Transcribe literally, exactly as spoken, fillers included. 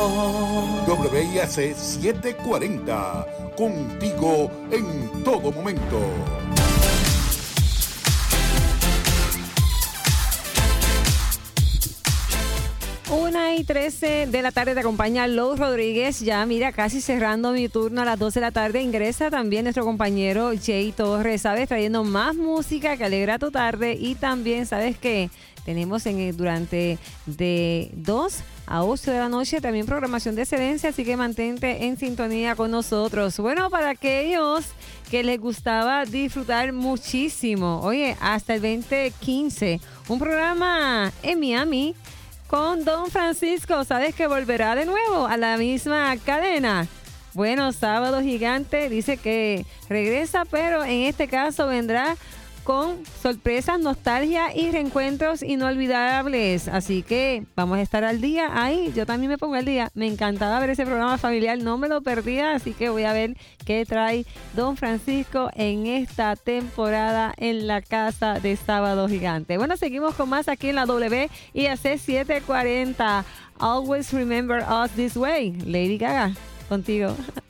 W I A C setecientos cuarenta, contigo en todo momento. Una y trece de la tarde te acompaña Lou Rodríguez. Ya, mira, casi cerrando mi turno a las doce de la tarde. Ingresa también nuestro compañero Jay Torres, ¿sabes? Trayendo más música que alegra tu tarde. Y también, ¿sabes qué? Tenemos en el, durante de dos a ocho de la noche también programación de excelencia. Así que mantente en sintonía con nosotros. Bueno, para aquellos que les gustaba disfrutar muchísimo, oye, hasta el veinte quince, un programa en Miami con Don Francisco, ¿sabes que volverá de nuevo a la misma cadena? Bueno, Sábado Gigante dice que regresa, pero en este caso vendrá con sorpresas, nostalgia y reencuentros inolvidables. Así que vamos a estar al día ahí. Yo también me pongo al día. Me encantaba ver ese programa familiar, no me lo perdía, así que voy a ver qué trae Don Francisco en esta temporada en la casa de Sábado Gigante. Bueno, seguimos con más aquí en la W I A C setecientos cuarenta. Always remember us this way. Lady Gaga, contigo.